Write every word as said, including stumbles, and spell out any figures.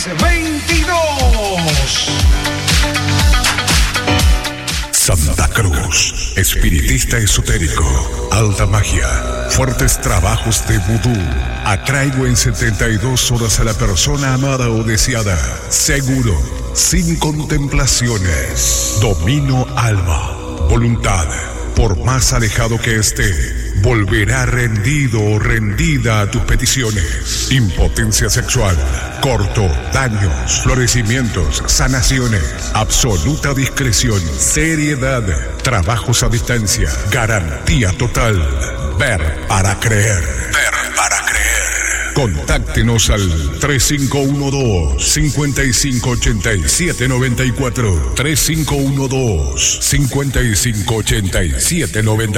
viernes veintidós. Santa Cruz, espiritista esotérico, alta magia, fuertes trabajos de vudú. Atraigo en setenta y dos horas a la persona amada o deseada. Seguro, sin contemplaciones. Domino alma, voluntad. Por más alejado que esté, volverá rendido o rendida a tus peticiones. Impotencia sexual, corto, daños, florecimientos, sanaciones, absoluta discreción, seriedad, trabajos a distancia, garantía total. Ver para creer. Ver para creer. Contáctenos al tres cinco uno dos, cinco cinco ocho siete nueve cuatro. tres cinco uno dos, cinco cinco ocho siete nueve cuatro.